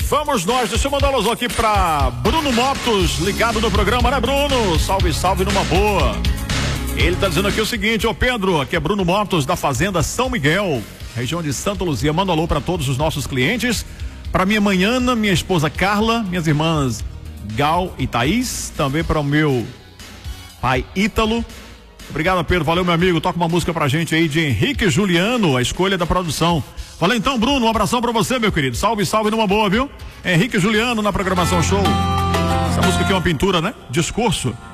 Vamos nós, deixa eu mandar um alô aqui pra Bruno Motos, ligado no programa, né, Bruno? Salve, salve numa boa. Ele tá dizendo aqui o seguinte: ô Pedro, aqui é Bruno Motos da Fazenda São Miguel, região de Santa Luzia. Manda um alô pra todos os nossos clientes, pra minha mãe Ana, minha esposa Carla, minhas irmãs Gal e Thaís, também para o meu pai Ítalo. Obrigado, Pedro, valeu, meu amigo. Toca uma música pra gente aí de Henrique Juliano, a escolha da produção. Valeu então, Bruno, um abração pra você, meu querido. Salve, salve numa boa, viu? Henrique Juliano na programação show. Essa música aqui é uma pintura, né? Discurso.